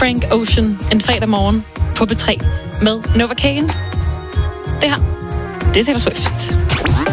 Frank Ocean en fredag morgen på B3 med Novocaine. Det her, det er Taylor Swift.